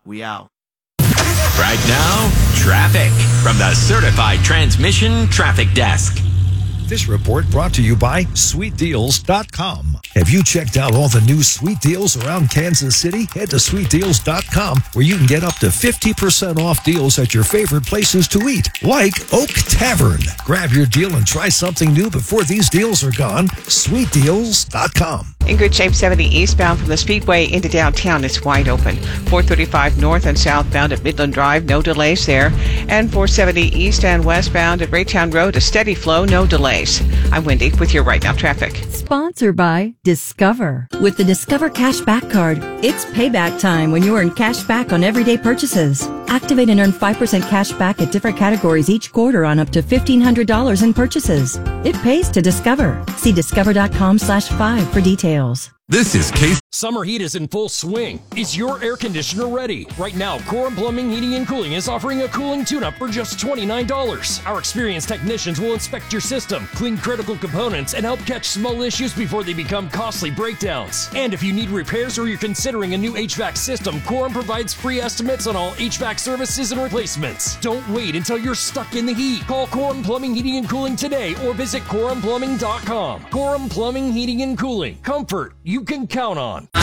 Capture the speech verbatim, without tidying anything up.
We out. Right now, traffic from the Certified Transmission Traffic Desk. This report brought to you by sweet deals dot com. Have you checked out all the new sweet deals around Kansas City? Head to sweet deals dot com where you can get up to fifty percent off deals at your favorite places to eat, like Oak Tavern. Grab your deal and try something new before these deals are gone. sweet deals dot com. In good shape, seventy eastbound from the Speedway into downtown. It's wide open. four thirty-five north and southbound at Midland Drive, no delays there. And four seventy east and westbound at Raytown Road, a steady flow, no delays. I'm Wendy with your Right Now traffic. Sponsored by Discover. With the Discover Cashback Card, it's payback time when you earn cash back on everyday purchases. Activate and earn five percent cash back at different categories each quarter on up to fifteen hundred dollars in purchases. It pays to Discover. See discover dot com slash five for details. This is Case. Summer heat is in full swing. Is your air conditioner ready? Right now, Corum Plumbing, Heating, and Cooling is offering a cooling tune-up for just twenty-nine dollars. Our experienced technicians will inspect your system, clean critical components, and help catch small issues before they become costly breakdowns. And if you need repairs or you're considering a new H V A C system, Corum provides free estimates on all H V A C services and replacements. Don't wait until you're stuck in the heat. Call Corum Plumbing, Heating, and Cooling today or visit corum plumbing dot com. Corum Plumbing, Heating, and Cooling. Comfort you can count on.